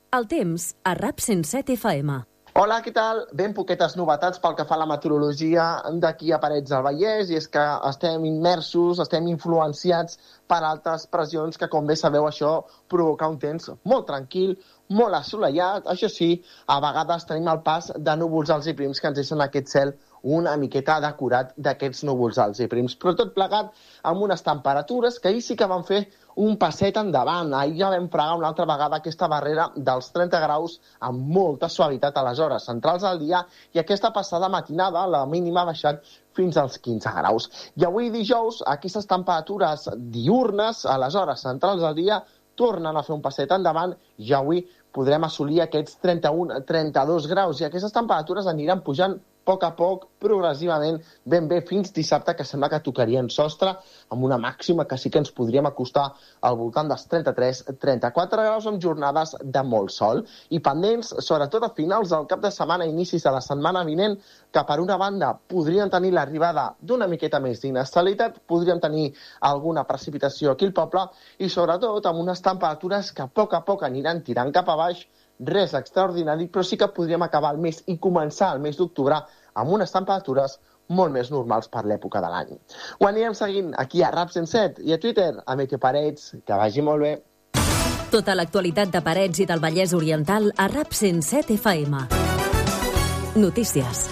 El temps a RAP 107 FM. Hola, què tal? Ben poquetes novetats pel que fa a la meteorologia d'aquí a Parets del Vallès, i és que estem immersos, estem influenciats per altes pressions que, com bé sabeu, això provoca un temps molt tranquil, molt assolellat. Això sí, a vegades tenim el pas de núvols alts i prims que ens deixen aquest cel una miqueta decorat d'aquests núvols alts i prims, però tot plegat amb unes temperatures que ahir sí que van fer un passet endavant. Ahir ja vam fregar una altra vegada aquesta barrera dels 30 graus amb molta suavitat a les hores centrals del dia, i aquesta passada matinada la mínima ha baixat fins als 15 graus. I avui dijous aquestes temperatures diurnes a les hores centrals del dia tornen a fer un passet endavant i avui podrem assolir aquests 31-32 graus, i aquestes temperatures aniran pujant a poc, progressivament, ben bé fins dissabte, que sembla que tocarien sostre, amb una màxima que sí que ens podríem acostar al voltant dels 33-34 graus, amb jornades de molt sol. I pendents, sobretot a finals del cap de setmana, inicis de la setmana vinent, que per una banda podrien tenir l'arribada d'una miqueta més d'inestabilitat, podríem tenir alguna precipitació aquí al poble, i sobretot amb unes temperatures que a poc aniran tirant cap a baix. Res extraordinari, però sí que podríem acabar el mes i començar el mes d'octubre amb unes temperatures molt més normals per l'època de l'any. Ho anirem seguint aquí a RAP 107 i a Twitter, a Meteo Parets. Que vagi molt bé. Tota l'actualitat de Parets i del Vallès Oriental a RAP 107 FM. Notícies.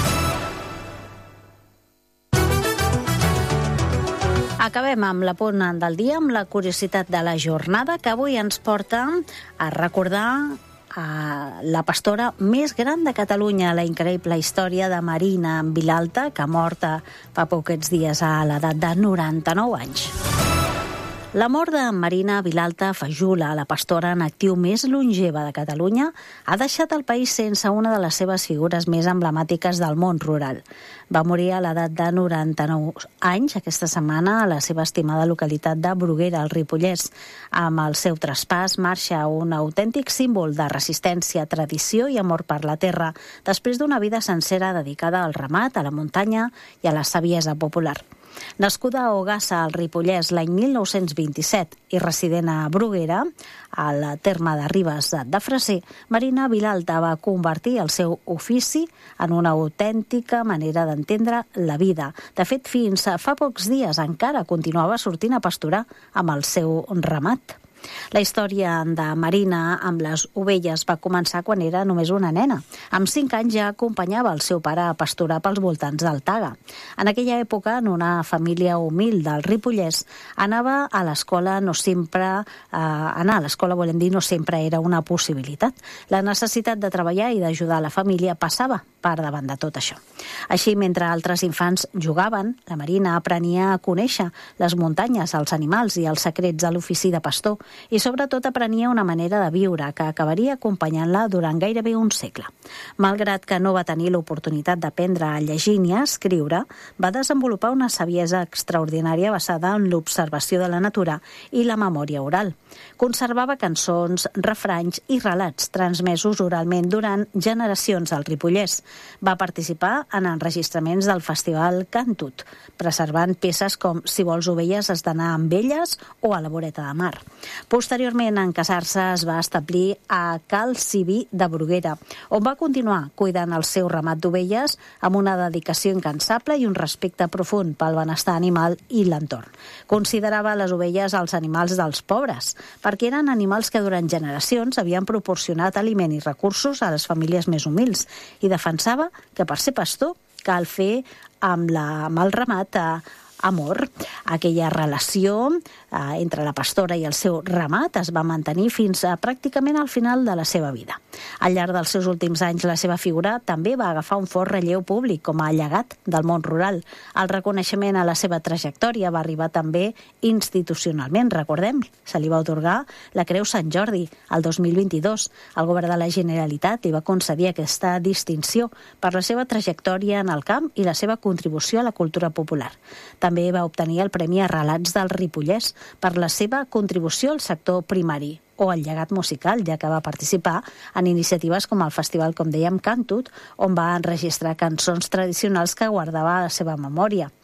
Acabem amb la punt del dia, amb la curiositat de la jornada, que avui ens porta a recordar la pastora més gran de Catalunya, la increïble història de Marina Vilalta, que ha mort fa pocs dies a l'edat de 99 anys. La mort de Marina Vilalta Fajula, la pastora en actiu més longeva de Catalunya, ha deixat el país sense una de les seves figures més emblemàtiques del món rural. Va morir a l'edat de 99 anys aquesta setmana a la seva estimada localitat de Bruguera, al Ripollès. Amb el seu traspàs marxa un autèntic símbol de resistència, tradició i amor per la terra, després d'una vida sencera dedicada al ramat, a la muntanya i a la saviesa popular. Nascuda a Ogassa, al Ripollès, l'any 1927 i resident a Bruguera, al terme de Ribes de Freser, Marina Vilalta va convertir el seu ofici en una autèntica manera d'entendre la vida. De fet, fins fa pocs dies encara continuava sortint a pasturar amb el seu ramat. La història de Marina amb les ovelles va començar quan era només una nena. Amb 5 anys ja acompanyava el seu pare a pasturar pels voltants del Taga. En aquella època, en una família humil del Ripollès, anar a l'escola no sempre era una possibilitat. La necessitat de treballar i d'ajudar la família passava per davant de tot això. Així, mentre altres infants jugaven, la Marina aprenia a conèixer les muntanyes, els animals i els secrets de l'ofici de pastor, i sobretot aprenia una manera de viure que acabaria acompanyant-la durant gairebé un segle. Malgrat que no va tenir l'oportunitat d'aprendre a llegir ni a escriure, va desenvolupar una saviesa extraordinària basada en l'observació de la natura i la memòria oral. Conservava cançons, refranys i relats transmesos oralment durant generacions al Ripollès. Va participar en enregistraments del Festival Cantut, preservant peces com Si vols ovelles has d'anar amb elles o A la voreta de mar. Posteriorment, en casar-se, es va establir a Cal Civí de Bruguera, on va continuar cuidant el seu ramat d'ovelles amb una dedicació incansable i un respecte profund pel benestar animal i l'entorn. Considerava les ovelles els animals dels pobres, perquè eren animals que durant generacions havien proporcionat aliment i recursos a les famílies més humils, i defensava que per ser pastor cal fer amb el ramat amor. Aquella relació entre la pastora i el seu ramat es va mantenir fins a pràcticament al final de la seva vida. Al llarg dels seus últims anys, la seva figura també va agafar un fort relleu públic com a llegat del món rural. El reconeixement a la seva trajectòria va arribar també institucionalment. Recordem, se li va atorgar la Creu Sant Jordi el 2022. El govern de la Generalitat li va concedir aquesta distinció per la seva trajectòria en el camp i la seva contribució a la cultura popular. També va obtenir el Premi a Relats del Ripollès per la seva contribució al sector primari o al llegat musical, ja que va participar en iniciatives com el festival, com dèiem, Cantut, on va enregistrar cançons tradicionals que guardava a la seva memòria.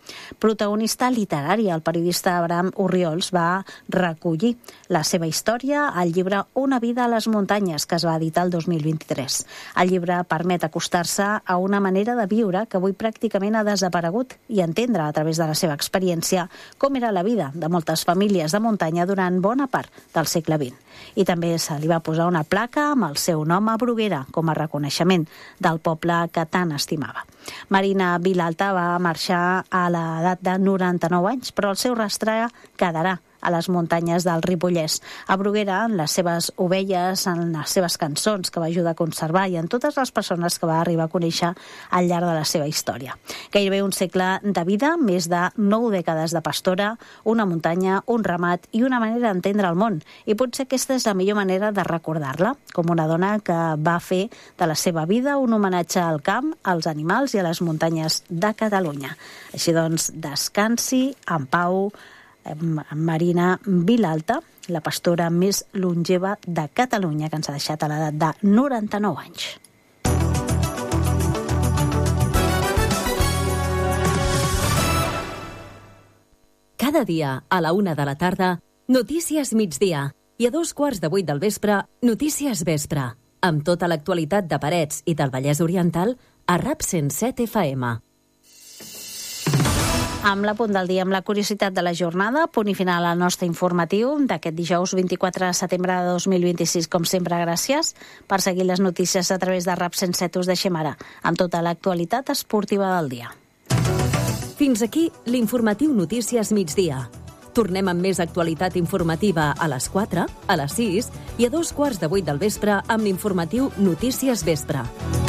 Protagonista literari, el periodista Abraham Orriols va recollir la seva història al llibre Una vida a les muntanyes, que es va editar el 2023. El llibre permet acostar-se a una manera de viure que avui pràcticament ha desaparegut i entendre a través de la seva experiència com era la vida de moltes famílies de muntanya durant bona part del segle XX. I també se li va posar una placa amb el seu nom a Bruguera com a reconeixement del poble que tant estimava. Marina Vilalta va marxar a l'edat de 99 anys, però el seu rastre quedarà a les muntanyes del Ripollès, a Bruguera, en les seves ovelles, en les seves cançons que va ajudar a conservar i en totes les persones que va arribar a conèixer al llarg de la seva història. Gairebé un segle de vida, més de 9 dècades de pastora, una muntanya, un ramat i una manera d'entendre el món. I potser aquesta és la millor manera de recordar-la, com una dona que va fer de la seva vida un homenatge al camp, als animals i a les muntanyes de Catalunya. Així doncs, descansi en pau Marina Vilalta, la pastora més longeva de Catalunya, que ens ha deixat a l'edat de 99 anys. Cada dia, a la 1 de la tarda, Notícies Migdia. I a 2:15 del vespre, Notícies Vespre. Amb tota l'actualitat de Parets i del Vallès Oriental a RAP 107 FM. Amb la punt del dia, amb la curiositat de la jornada, punt i final al nostre informatiu d'aquest dijous 24 de setembre de 2026. Com sempre, gràcies per seguir les notícies a través de RAP 107. Us deixem ara amb tota l'actualitat esportiva del dia. Fins aquí l'informatiu Notícies Migdia. Tornem amb més actualitat informativa a les 4, a les 6 i a 2:15 del vespre amb l'informatiu Notícies Vespre.